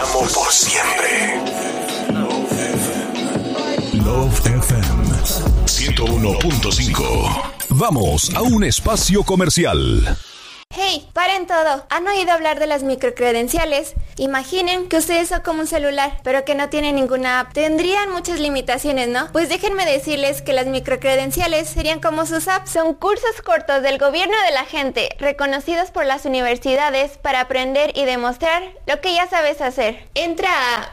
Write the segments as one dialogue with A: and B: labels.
A: amo por siempre. Love FM 101.5. Vamos a un espacio comercial.
B: Hey, paren todo. ¿Han oído hablar de las microcredenciales? Imaginen que ustedes son como un celular, pero que no tienen ninguna app. Tendrían muchas limitaciones, ¿no? Pues déjenme decirles que las microcredenciales serían como sus apps. Son cursos cortos del gobierno de la gente, reconocidos por las universidades para aprender y demostrar lo que ya sabes hacer. Entra a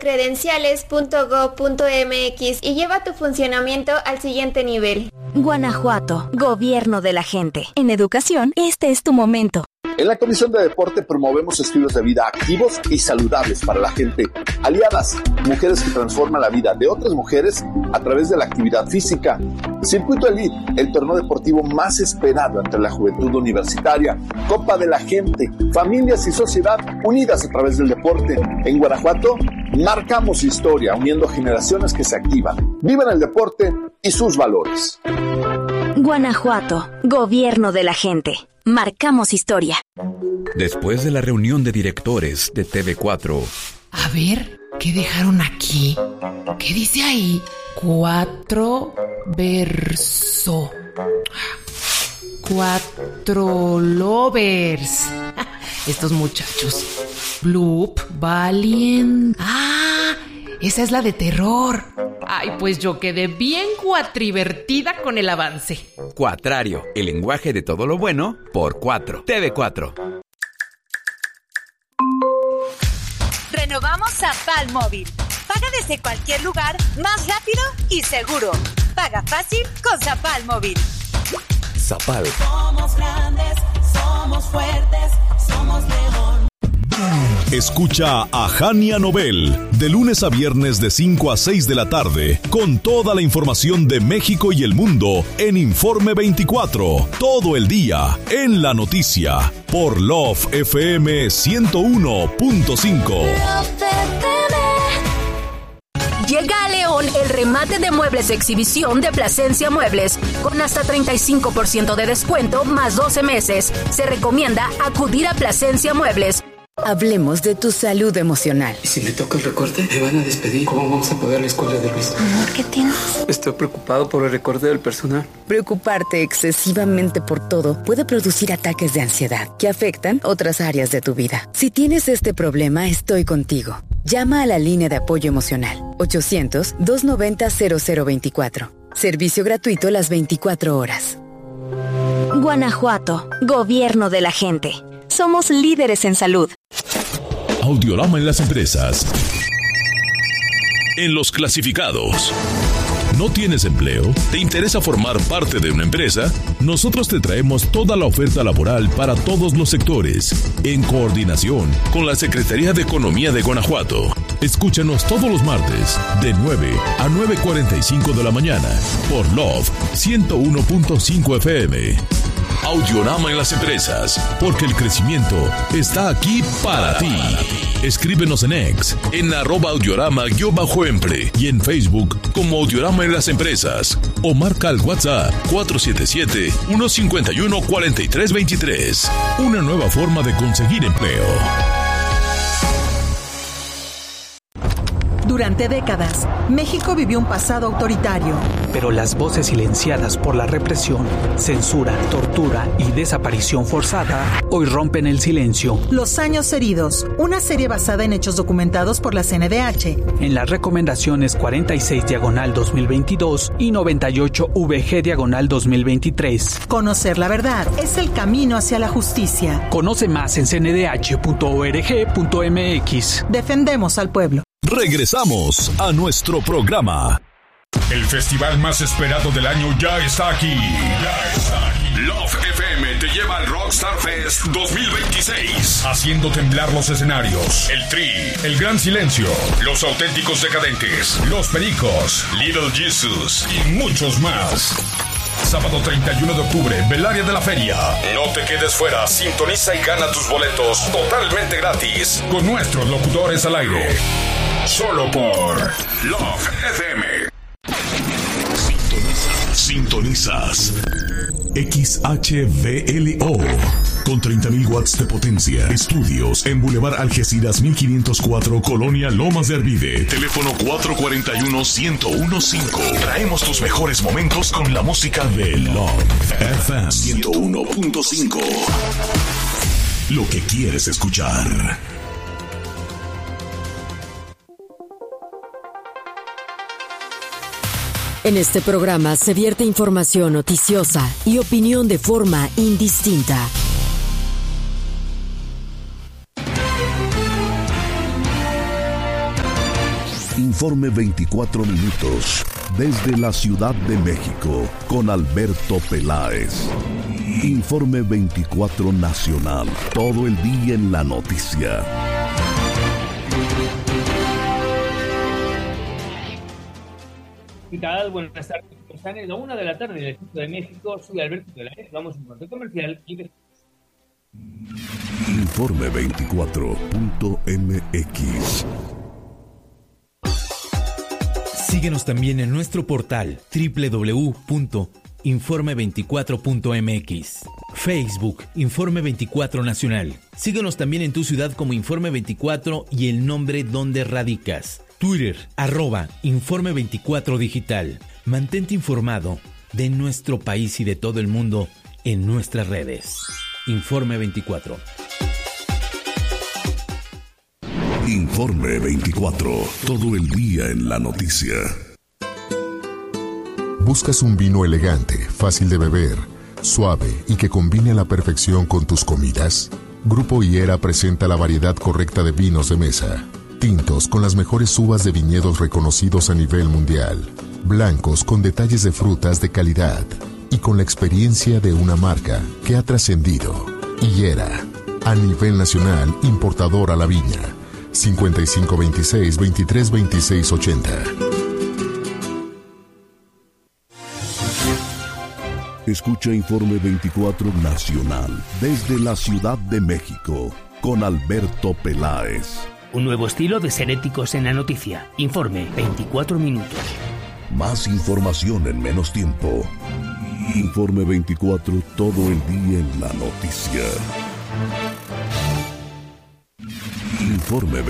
B: microcredenciales.gov.mx y lleva tu funcionamiento al siguiente nivel.
C: Guanajuato, gobierno de la gente. En educación, este es tu momento.
D: En la Comisión de Deporte promovemos estilos de vida activos y saludables para la gente. Aliadas, mujeres que transforman la vida de otras mujeres a través de la actividad física. Circuito Elite, el torneo deportivo más esperado entre la juventud universitaria. Copa de la gente, familias y sociedad unidas a través del deporte. En Guanajuato, marcamos historia uniendo generaciones que se activan, viven el deporte y sus valores.
C: Guanajuato, gobierno de la gente. Marcamos historia.
E: Después de la reunión de directores de TV4.
F: A ver, ¿qué dejaron aquí? ¿Qué dice ahí? 4 verso. 4 lovers. Estos muchachos. Bloop, Valiant. ¡Ah! Esa es la de terror. Ay, pues yo quedé bien cuatrivertida con el avance.
E: Cuatrario, el lenguaje de todo lo bueno por 4. TV4.
G: Renovamos a Palmóvil. Paga desde cualquier lugar, más rápido y seguro. Paga fácil con Zapal Móvil.
A: Zapal.
H: Somos grandes, somos fuertes, somos León.
A: Escucha a Jania Nobel de lunes a viernes de 5 a 6 de la tarde con toda la información de México y el mundo en Informe 24, todo el día en la noticia por Love FM 101.5.
C: Llega a León el remate de muebles exhibición de Plasencia Muebles con hasta 35% de descuento más 12 meses. Se recomienda acudir a Plasencia Muebles.
I: Hablemos de tu salud emocional.
J: ¿Y si me toca el recorte? Me van a despedir. ¿Cómo vamos a pagar la escuela de Luis?
I: Amor, ¿qué tienes?
J: Estoy preocupado por el recorte del personal.
I: Preocuparte excesivamente por todo puede producir ataques de ansiedad que afectan otras áreas de tu vida. Si tienes este problema, estoy contigo. Llama a la línea de apoyo emocional 800-290-0024. Servicio gratuito las 24 horas.
C: Guanajuato, gobierno de la gente. Somos líderes en salud.
A: Audiorama en las empresas. En los clasificados. ¿No tienes empleo? ¿Te interesa formar parte de una empresa? Nosotros te traemos toda la oferta laboral para todos los sectores, en coordinación con la Secretaría de Economía de Guanajuato. Escúchanos todos los martes, de 9 a 9:45 de la mañana, por Love 101.5 FM. Audiorama en las empresas, porque el crecimiento está aquí para ti. Escríbenos en X, en @audiorama_empre y en Facebook como Audiorama en las empresas. O marca al WhatsApp 477-151-4323. Una nueva forma de conseguir empleo.
K: Durante décadas, México vivió un pasado autoritario.
L: Pero las voces silenciadas por la represión, censura, tortura y desaparición forzada hoy rompen el silencio.
K: Los años heridos, una serie basada en hechos documentados por la CNDH.
L: En las recomendaciones 46/2022 y 98/VG/2023.
K: Conocer la verdad es el camino hacia la justicia.
L: Conoce más en cndh.org.mx.
K: Defendemos al pueblo.
A: Regresamos a nuestro programa.
M: El festival más esperado del año ya está aquí. Love FM te lleva al Rockstar Fest 2026, haciendo temblar los escenarios. El Tri, El Gran Silencio, Los Auténticos Decadentes, Los Pericos, Little Jesus y muchos más. Sábado 31 de octubre, Belaria de la Feria. No te quedes fuera, sintoniza y gana tus boletos totalmente gratis con nuestros locutores al aire. Solo por Love FM.
A: Sintonizas XHVLO con 30.000 watts de potencia. Estudios en Boulevard Algeciras 1504, Colonia Lomas de Arvide. Teléfono 441-1015. Traemos tus mejores momentos con la música de Love FM 101.5. Lo que quieres escuchar.
N: En este programa se vierte información noticiosa y opinión de forma indistinta.
A: Informe 24 minutos desde la Ciudad de México con Alberto Peláez. Informe 24 nacional, todo el día en la noticia.
O: ¿Qué tal? Buenas tardes. Están en la 1 de la tarde en el centro de México. Soy Alberto Peláez. Vamos a un corte comercial y
A: Informe 24.mx.
P: Síguenos también en nuestro portal www.informe24.mx. Facebook, Informe 24 Nacional. Síguenos también en tu ciudad como Informe 24 y el nombre donde radicas. Twitter, @Informe 24 Digital. Mantente informado de nuestro país y de todo el mundo en nuestras redes. Informe 24.
A: Informe 24. Todo el día en la noticia.
Q: ¿Buscas un vino elegante, fácil de beber, suave y que combine a la perfección con tus comidas? Grupo Higuera presenta la variedad correcta de vinos de mesa. Tintos con las mejores uvas de viñedos reconocidos a nivel mundial. Blancos con detalles de frutas de calidad. Y con la experiencia de una marca que ha trascendido. Higuera, a nivel nacional, importador a la viña. 5526-232680.
A: Escucha Informe 24 Nacional desde la Ciudad de México con Alberto Peláez.
R: Un nuevo estilo de ser éticos en la noticia. Informe 24 minutos.
A: Más información en menos tiempo. Informe 24, todo el día en la noticia. Informe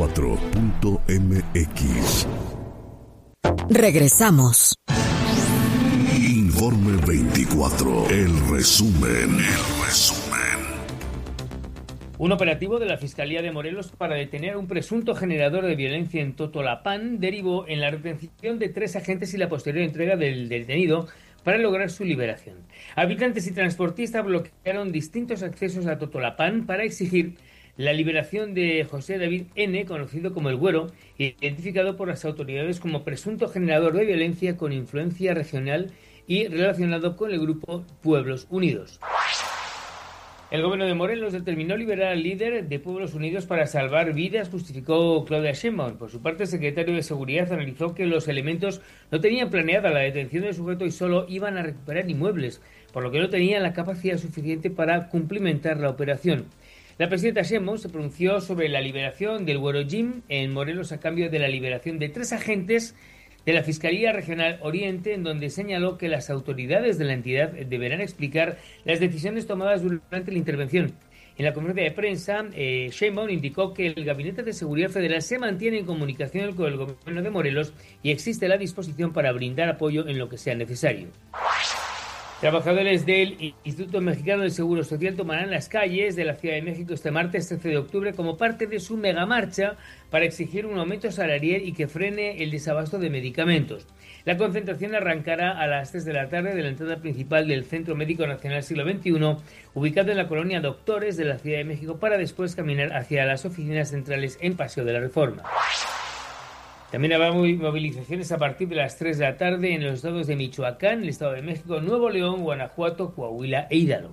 A: 24.mx.
N: Regresamos.
A: Informe 24, el resumen.
O: Un operativo de la Fiscalía de Morelos para detener a un presunto generador de violencia en Totolapán derivó en la retención de 3 agentes y la posterior entrega del detenido para lograr su liberación. Habitantes y transportistas bloquearon distintos accesos a Totolapán para exigir la liberación de José David N., conocido como El Güero, identificado por las autoridades como presunto generador de violencia con influencia regional y relacionado con el grupo Pueblos Unidos. El gobierno de Morelos determinó liberar al líder de Pueblos Unidos para salvar vidas, justificó Claudia Sheinbaum. Por su parte, el secretario de Seguridad analizó que los elementos no tenían planeada la detención del sujeto y solo iban a recuperar inmuebles, por lo que no tenían la capacidad suficiente para cumplimentar la operación. La presidenta Sheinbaum se pronunció sobre la liberación del Güero Jim en Morelos a cambio de la liberación de 3 agentes de la Fiscalía Regional Oriente, en donde señaló que las autoridades de la entidad deberán explicar las decisiones tomadas durante la intervención. En la conferencia de prensa, Sheinbaum indicó que el Gabinete de Seguridad Federal se mantiene en comunicación con el gobierno de Morelos y existe la disposición para brindar apoyo en lo que sea necesario. Trabajadores del Instituto Mexicano del Seguro Social tomarán las calles de la Ciudad de México este martes 13 de octubre como parte de su megamarcha para exigir un aumento salarial y que frene el desabasto de medicamentos. La concentración arrancará a las 3 de la tarde de la entrada principal del Centro Médico Nacional Siglo XXI, ubicado en la colonia Doctores de la Ciudad de México, para después caminar hacia las oficinas centrales en Paseo de la Reforma. También habrá movilizaciones a partir de las 3 de la tarde en los estados de Michoacán, el Estado de México, Nuevo León, Guanajuato, Coahuila e Hidalgo.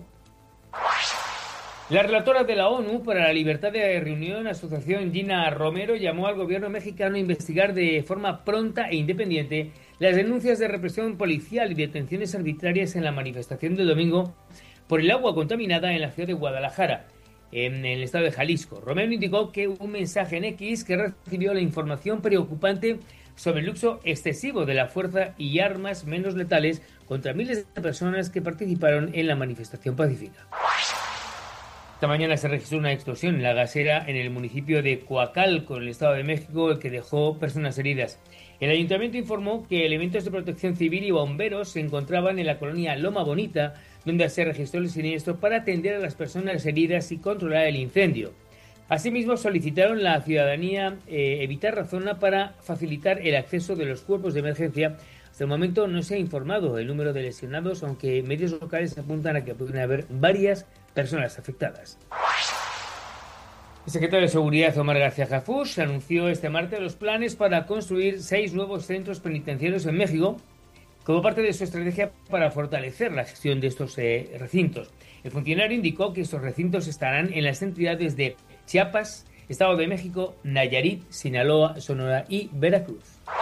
O: La relatora de la ONU para la Libertad de Reunión, Asociación Gina Romero, llamó al gobierno mexicano a investigar de forma pronta e independiente las denuncias de represión policial y detenciones arbitrarias en la manifestación del domingo por el agua contaminada en la ciudad de Guadalajara, en el estado de Jalisco. Romero indicó que un mensaje en X que recibió la información preocupante sobre el uso excesivo de la fuerza y armas menos letales contra miles de personas que participaron en la manifestación pacífica. Esta mañana se registró una explosión en la gasera en el municipio de Coacalco, en el Estado de México, que dejó personas heridas. El ayuntamiento informó que elementos de protección civil y bomberos se encontraban en la colonia Loma Bonita, donde se registró el siniestro para atender a las personas heridas y controlar el incendio. Asimismo, solicitaron a la ciudadanía evitar la zona para facilitar el acceso de los cuerpos de emergencia. Hasta el momento no se ha informado el número de lesionados, aunque medios locales apuntan a que pueden haber varias personas afectadas. El secretario de Seguridad, Omar García Harfuch, anunció este martes los planes para construir 6 nuevos centros penitenciarios en México, como parte de su estrategia para fortalecer la gestión de estos recintos. El funcionario indicó que estos recintos estarán en las entidades de Chiapas, Estado de México, Nayarit, Sinaloa, Sonora y Veracruz.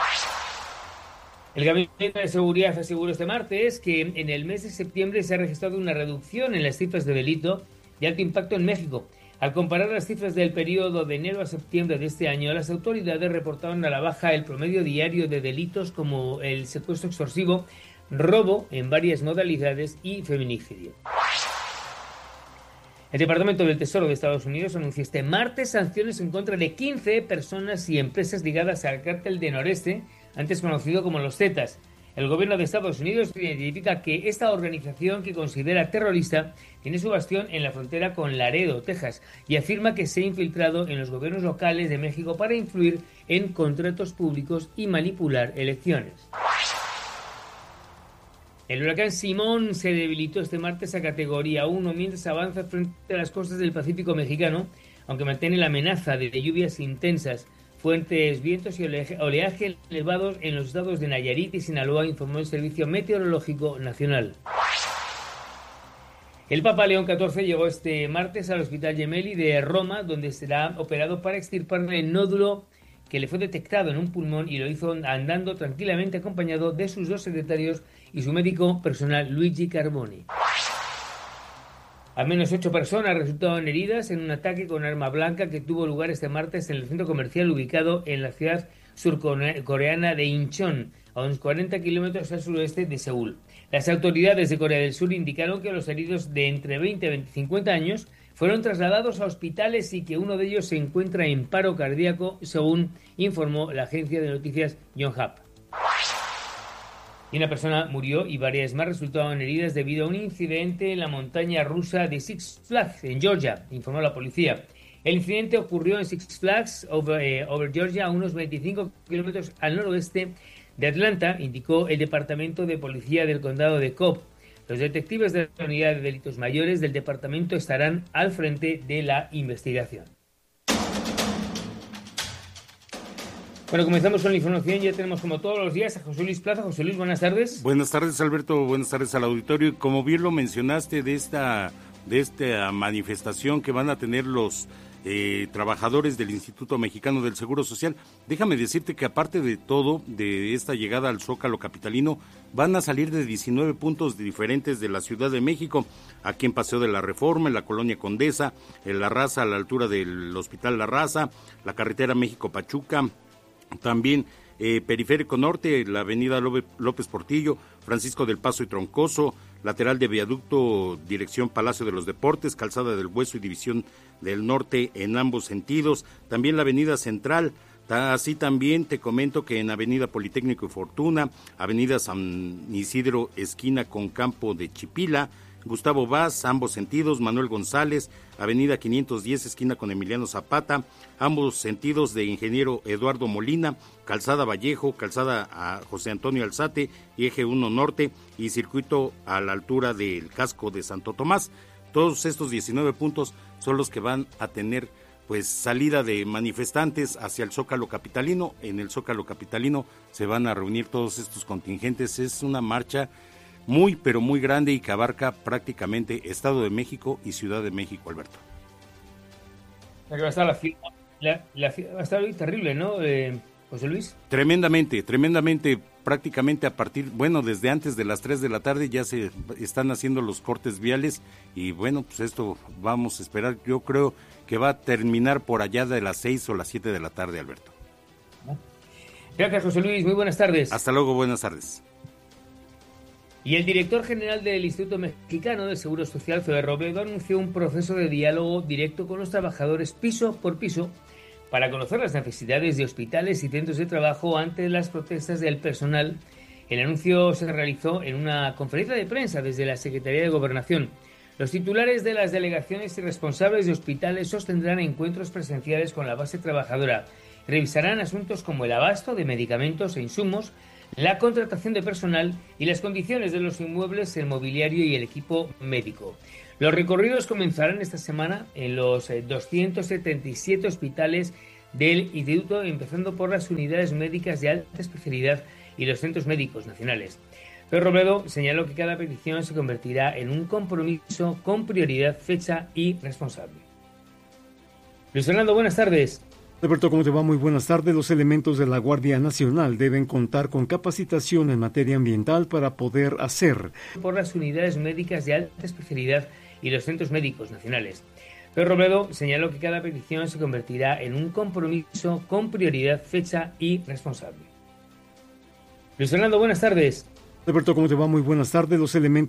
O: El Gabinete de Seguridad aseguró este martes que en el mes de septiembre se ha registrado una reducción en las cifras de delito de alto impacto en México. Al comparar las cifras del periodo de enero a septiembre de este año, las autoridades reportaron a la baja el promedio diario de delitos como el secuestro extorsivo, robo en varias modalidades y feminicidio. El Departamento del Tesoro de Estados Unidos anunció este martes sanciones en contra de 15 personas y empresas ligadas al cártel de Noreste, antes conocido como los Zetas. El gobierno de Estados Unidos identifica que esta organización, que considera terrorista, tiene su bastión en la frontera con Laredo, Texas, y afirma que se ha infiltrado en los gobiernos locales de México para influir en contratos públicos y manipular elecciones. El huracán Simón se debilitó este martes a categoría 1 mientras avanza frente a las costas del Pacífico mexicano, aunque mantiene la amenaza de lluvias intensas. Fuertes vientos y oleaje elevados en los estados de Nayarit y Sinaloa, informó el Servicio Meteorológico Nacional. El Papa León XIV llegó este martes al Hospital Gemelli de Roma, donde será operado para extirparle el nódulo que le fue detectado en un pulmón, y lo hizo andando tranquilamente acompañado de sus 2 secretarios y su médico personal, Luigi Carboni. Al menos 8 personas resultaron heridas en un ataque con arma blanca que tuvo lugar este martes en el centro comercial ubicado en la ciudad surcoreana de Incheon, a unos 40 kilómetros al suroeste de Seúl. Las autoridades de Corea del Sur indicaron que los heridos de entre 20 y 50 años fueron trasladados a hospitales y que uno de ellos se encuentra en paro cardíaco, según informó la agencia de noticias Yonhap. Y una persona murió y varias más resultaron heridas debido a un incidente en la montaña rusa de Six Flags, en Georgia, informó la policía. El incidente ocurrió en Six Flags over Georgia, a unos 25 kilómetros al noroeste de Atlanta, indicó el Departamento de Policía del Condado de Cobb. Los detectives de la Unidad de Delitos Mayores del departamento estarán al frente de la investigación. Bueno, comenzamos con la información. Ya tenemos, como todos los días, a José Luis Plaza. José Luis, buenas tardes.
S: Buenas tardes, Alberto. Buenas tardes al auditorio. Y como bien lo mencionaste de esta manifestación que van a tener los trabajadores del Instituto Mexicano del Seguro Social, déjame decirte que aparte de todo, de esta llegada al Zócalo capitalino, van a salir de 19 puntos diferentes de la Ciudad de México, aquí en Paseo de la Reforma, en la Colonia Condesa, en La Raza, a la altura del Hospital La Raza, la carretera México-Pachuca, también Periférico Norte, la avenida López Portillo, Francisco del Paso y Troncoso, lateral de Viaducto, dirección Palacio de los Deportes, Calzada del Hueso y División del Norte en ambos sentidos, también la avenida Central. Así también te comento que en avenida Politécnico y Fortuna, avenida San Isidro, esquina con Campo de Chipila, Gustavo Vaz, ambos sentidos, Manuel González, avenida 510, esquina con Emiliano Zapata, ambos sentidos de Ingeniero Eduardo Molina, Calzada Vallejo, Calzada a José Antonio Alzate y Eje 1 Norte y circuito a la altura del casco de Santo Tomás. Todos estos 19 puntos son los que van a tener pues salida de manifestantes hacia el Zócalo capitalino. En el Zócalo capitalino se van a reunir todos estos contingentes. Es una marcha muy, pero muy grande y que abarca prácticamente Estado de México y Ciudad de México, Alberto.
O: Va a estar va a estar hoy terrible, ¿no, José Luis?
S: Tremendamente, prácticamente a partir, desde antes de las 3 de la tarde ya se están haciendo los cortes viales y pues esto vamos a esperar, yo creo que va a terminar por allá de las 6 o las 7 de la tarde, Alberto.
O: Gracias, José Luis, muy buenas tardes.
S: Hasta luego, buenas tardes.
O: Y el director general del Instituto Mexicano del Seguro Social, Fede Robledo, anunció un proceso de diálogo directo con los trabajadores piso por piso para conocer las necesidades de hospitales y centros de trabajo ante las protestas del personal. El anuncio se realizó en una conferencia de prensa desde la Secretaría de Gobernación. Los titulares de las delegaciones y responsables de hospitales sostendrán encuentros presenciales con la base trabajadora. Revisarán asuntos como el abasto de medicamentos e insumos, la contratación de personal y las condiciones de los inmuebles, el mobiliario y el equipo médico. Los recorridos comenzarán esta semana en los 277 hospitales del Instituto, empezando por las unidades médicas de alta especialidad y los centros médicos nacionales. Pero Robledo señaló que cada petición se convertirá en un compromiso con prioridad, fecha y responsable. Luis Fernando, buenas tardes.
T: Alberto, ¿cómo te va? Muy buenas tardes. Los elementos de la Guardia Nacional deben contar con capacitación en materia ambiental para poder hacer
O: por las unidades médicas de alta especialidad y los centros médicos nacionales. Pero Robledo señaló que cada petición se convertirá en un compromiso con prioridad, fecha y responsable. Luis Fernando, buenas tardes.
T: Alberto, ¿cómo te va? Muy buenas tardes. Los elementos